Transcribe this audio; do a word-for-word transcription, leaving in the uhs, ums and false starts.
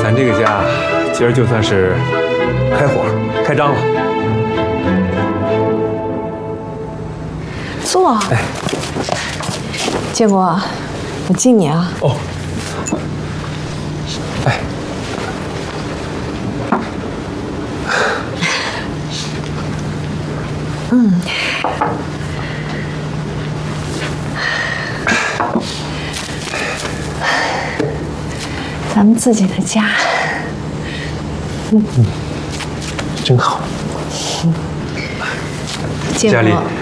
咱这个家今儿就算是开火开张了。 坐。哎，建国，我敬你啊。 哦。哎。 嗯。咱们自己的家。嗯， 真好。 建国。